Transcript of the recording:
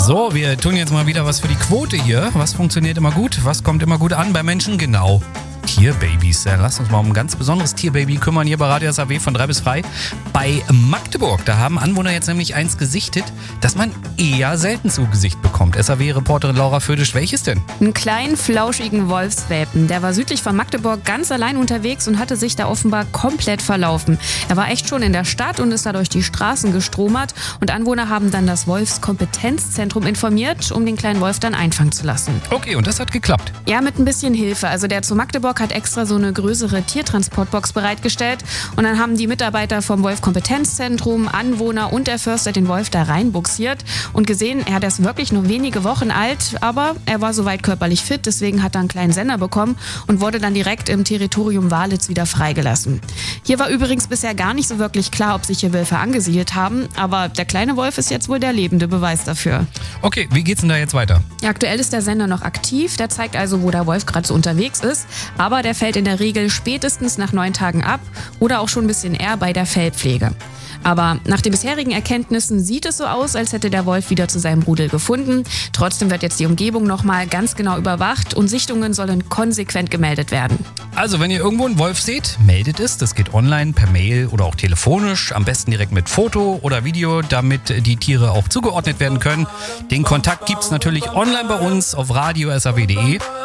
So, wir tun jetzt mal wieder was für die Quote hier. Was funktioniert immer gut? Was kommt immer gut an bei Menschen? Genau. Tierbabys. Lass uns mal um ein ganz besonderes Tierbaby kümmern hier bei Radio SAW von 3 bis frei. Bei Magdeburg, da haben Anwohner jetzt nämlich eins gesichtet, das man eher selten zu Gesicht bekommt. SAW-Reporterin Laura Födisch, welches denn? Einen kleinen, flauschigen Wolfswelpen. Der war südlich von Magdeburg ganz allein unterwegs und hatte sich da offenbar komplett verlaufen. Er war echt schon in der Stadt und ist da durch die Straßen gestromert. Und Anwohner haben dann das Wolfskompetenzzentrum informiert, um den kleinen Wolf dann einfangen zu lassen. Okay, und das hat geklappt? Ja, mit ein bisschen Hilfe. Also der zu Magdeburg hat extra so eine größere Tiertransportbox bereitgestellt. Und dann haben die Mitarbeiter vom Wolfkompetenzzentrum, Anwohner und der Förster den Wolf da reinbuxiert und gesehen, er ist wirklich nur wenige Wochen alt, aber er war soweit körperlich fit, deswegen hat er einen kleinen Sender bekommen und wurde dann direkt im Territorium Walitz wieder freigelassen. Hier war übrigens bisher gar nicht so wirklich klar, ob sich hier Wölfe angesiedelt haben, aber der kleine Wolf ist jetzt wohl der lebende Beweis dafür. Okay, wie geht's denn da jetzt weiter? Ja, aktuell ist der Sender noch aktiv, der zeigt also, wo der Wolf gerade so unterwegs ist, aber der fällt in der Regel spätestens nach 9 Tagen ab oder auch schon ein bisschen eher bei der Fellpflege. Aber nach den bisherigen Erkenntnissen sieht es so aus, als hätte der Wolf wieder zu seinem Rudel gefunden. Trotzdem wird jetzt die Umgebung nochmal ganz genau überwacht und Sichtungen sollen konsequent gemeldet werden. Also, wenn ihr irgendwo einen Wolf seht, meldet es. Das geht online, per Mail oder auch telefonisch. Am besten direkt mit Foto oder Video, damit die Tiere auch zugeordnet werden können. Den Kontakt gibt's natürlich online bei uns auf radio.saw.de.